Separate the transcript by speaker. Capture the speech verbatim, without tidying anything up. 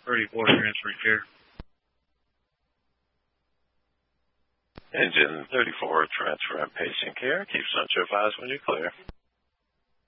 Speaker 1: thirty-four transfer care.
Speaker 2: Engine thirty-four transfer and patient care. Keep Central advised when you're clear.